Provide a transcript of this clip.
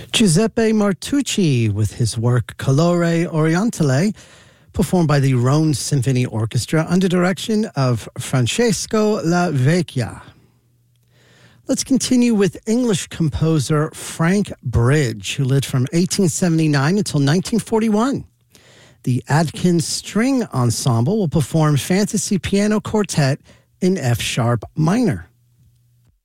Giuseppe Martucci with his work Colore Orientale, performed by the Rhone Symphony Orchestra under direction of Francesco La Vecchia. Let's continue with English composer Frank Bridge, who lived from 1879 until 1941. The Adkins String Ensemble will perform Fantasy Piano Quartet in F-sharp minor.